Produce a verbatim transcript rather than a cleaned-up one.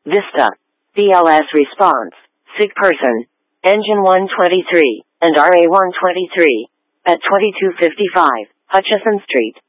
Vista, B L S response, sick person, engine one twenty-three, and R A one twenty-three, at twenty-two fifty-five, Hutchison Street.